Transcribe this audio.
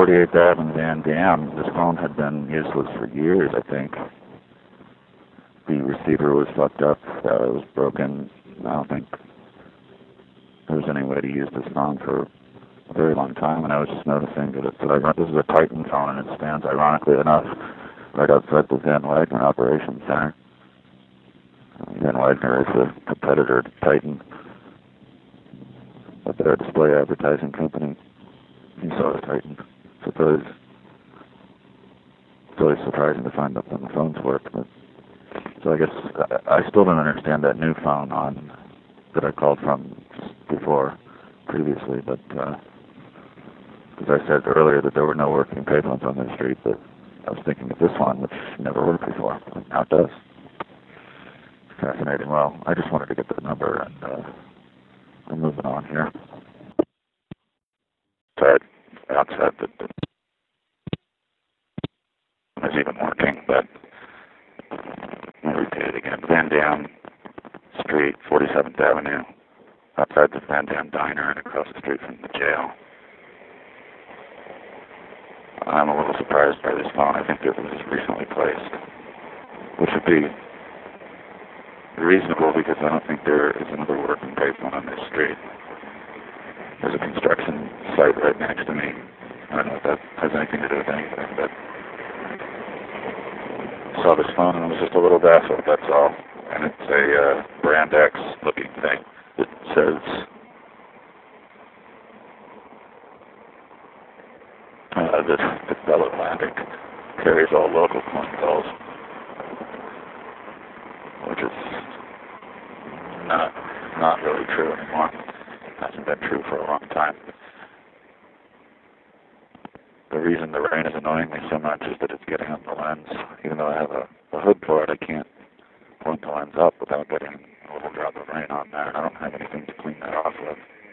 48th Avenue Van Dam. This phone had been useless for years, I think. The receiver was fucked up. It was broken. I don't think there was any way to use this phone for a very long time, and I was just noticing that this is a Titan phone, and it stands, ironically enough, right outside the Van Wagner Operations Center. Van Wagner is a competitor to Titan, but they're a display advertising company. And so is Titan. So it's always surprising to find out when the phones work. But, so I guess I still don't understand that new phone that I called from before, previously, but because I said earlier that there were no working payphones on the street, but I was thinking of this one, which never worked before. Now it does. Fascinating. Well, I just wanted to get the number, and I'm moving on here. Outside that is even working, but I'll repeat it again. Van Dam Street, 47th Avenue, outside the Van Dam Diner and across the street from the jail. I'm a little surprised by this phone. I think it was recently placed, which would be reasonable because I don't think there is another working payphone on this street. There's a construction site right next to me. I don't know if that has anything to do with anything, but I saw this phone and was just a little baffled, that's all. And it's a Brand X looking thing. It says that Bell Atlantic carries all local phone calls, which is not really true anymore. Hasn't been true for a long time. The reason the rain is annoying me so much is that it's getting on the lens. Even though I have a hood for it, I can't point the lens up without getting a little drop of rain on there, and I don't have anything to clean that off with.